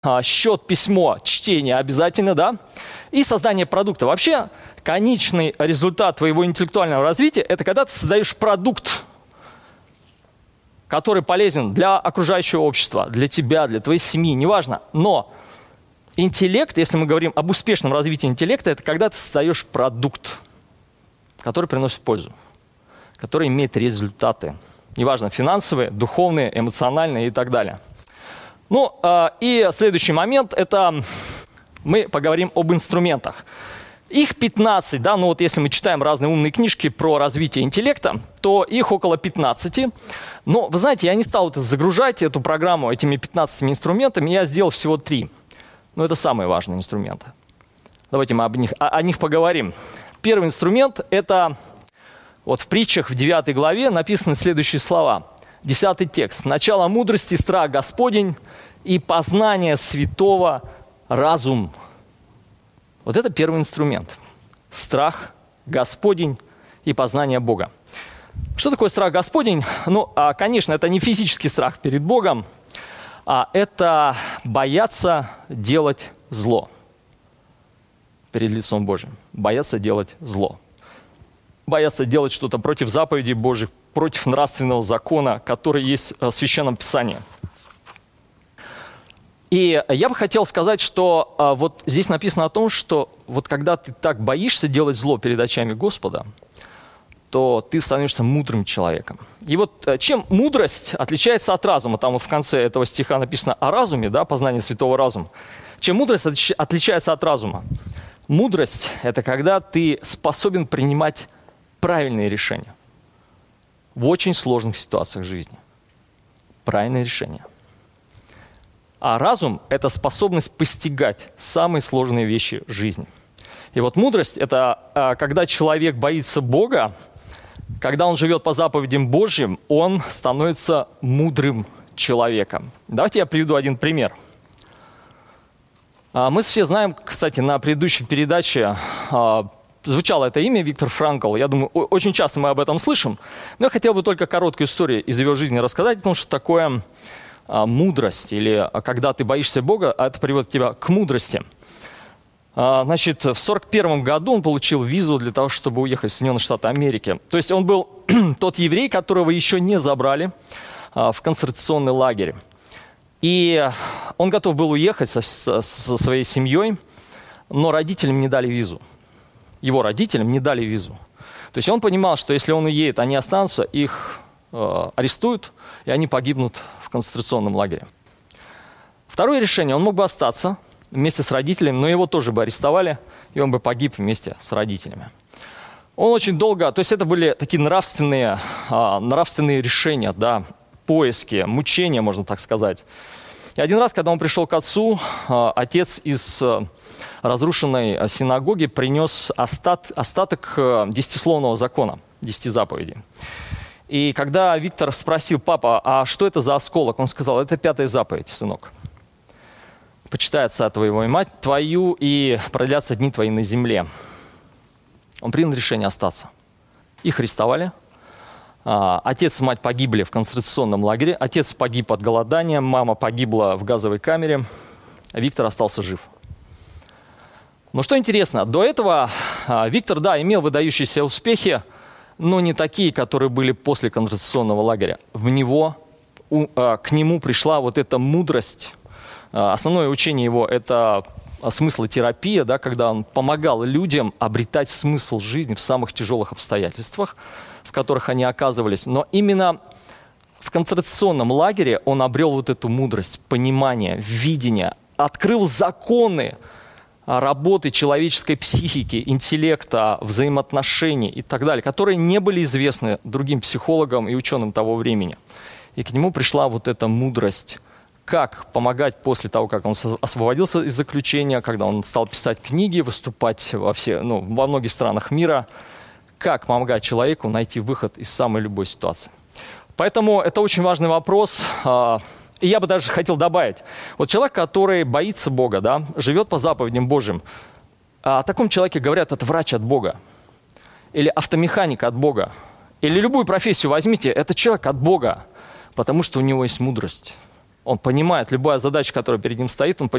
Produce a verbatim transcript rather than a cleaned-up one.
счет, письмо, чтение обязательно, да, и создание продукта. Вообще, конечный результат твоего интеллектуального развития – это когда ты создаешь продукт, который полезен для окружающего общества, для тебя, для твоей семьи, неважно. Но интеллект, если мы говорим об успешном развитии интеллекта, это когда ты создаешь продукт, который приносит пользу, который имеет результаты. Неважно, финансовые, духовные, эмоциональные и так далее. Ну, э, и следующий момент – это мы поговорим об инструментах. Их пятнадцать, да, ну вот если мы читаем разные умные книжки про развитие интеллекта, то их около пятнадцати. Но, вы знаете, я не стал это загружать, эту программу, этими пятнадцатью инструментами, я сделал всего три. Но это самые важные инструменты. Давайте мы об них, о, о них поговорим. Первый инструмент – это вот в притчах в девятой главе написаны следующие слова. Десятый текст. «Начало мудрости – страх Господень, и познание святого – разум». Вот это первый инструмент. Страх Господень и познание Бога. Что такое страх Господень? Ну, конечно, это не физический страх перед Богом, а это бояться делать зло перед лицом Божьим. Бояться делать зло. Бояться делать что-то против заповедей Божьих, против нравственного закона, который есть в Священном Писании. И я бы хотел сказать, что а, вот здесь написано о том, что вот когда ты так боишься делать зло перед очами Господа, то ты становишься мудрым человеком. И вот чем мудрость отличается от разума, там вот в конце этого стиха написано о разуме, да, познание святого разума. Чем мудрость отличается от разума? Мудрость – это когда ты способен принимать правильные решения в очень сложных ситуациях жизни. Правильные решения. А разум – это способность постигать самые сложные вещи жизни. И вот мудрость – это когда человек боится Бога, когда он живет по заповедям Божьим, он становится мудрым человеком. Давайте я приведу один пример. Мы все знаем, кстати, на предыдущей передаче звучало это имя Виктор Франкл. Я думаю, очень часто мы об этом слышим. Но я хотел бы только короткую историю из его жизни рассказать, потому что такое мудрость, или когда ты боишься Бога, это приводит тебя к мудрости. Значит, в сорок первом году он получил визу для того, чтобы уехать в Соединенные Штаты Америки. То есть он был тот еврей, которого еще не забрали в концентрационный лагерь. И он готов был уехать со, со, со своей семьей, но родителям не дали визу. Его родителям не дали визу. То есть он понимал, что если он уедет, они останутся, их э, арестуют, и они погибнут в концентрационном лагере. Второе решение, он мог бы остаться вместе с родителями, но его тоже бы арестовали, и он бы погиб вместе с родителями. Он очень долго, то есть это были такие нравственные, э, нравственные решения, да, поиски, мучения, можно так сказать. И один раз, когда он пришел к отцу, э, отец из э, разрушенной синагоги принес остат, остаток э, десятисловного закона, десяти заповедей. И когда Виктор спросил: папа, а что это за осколок? Он сказал: это пятая заповедь, сынок. Почитай отца твоего и мать твою, и продлятся дни твои на земле. Он принял решение остаться. Их арестовали. Отец и мать погибли в концентрационном лагере. Отец погиб от голодания, мама погибла в газовой камере. А Виктор остался жив. Но что интересно, до этого Виктор, да, имел выдающиеся успехи, но не такие, которые были после концентрационного лагеря. В него, к нему пришла вот эта мудрость. Основное учение его – это смыслотерапия, да, когда он помогал людям обретать смысл жизни в самых тяжелых обстоятельствах, в которых они оказывались. Но именно в концентрационном лагере он обрел вот эту мудрость, понимание, видение, открыл законы работы человеческой психики, интеллекта, взаимоотношений и так далее, которые не были известны другим психологам и ученым того времени. И к нему пришла вот эта мудрость, как помогать после того, как он освободился из заключения, когда он стал писать книги, выступать во, все, ну, во многих странах мира, как помогать человеку найти выход из самой любой ситуации. Поэтому это очень важный вопрос. И я бы даже хотел добавить, вот человек, который боится Бога, да, живет по заповедям Божьим, о таком человеке говорят: это врач от Бога, или автомеханик от Бога, или любую профессию возьмите, это человек от Бога, потому что у него есть мудрость. Он понимает, любая задача, которая перед ним стоит, он понимает,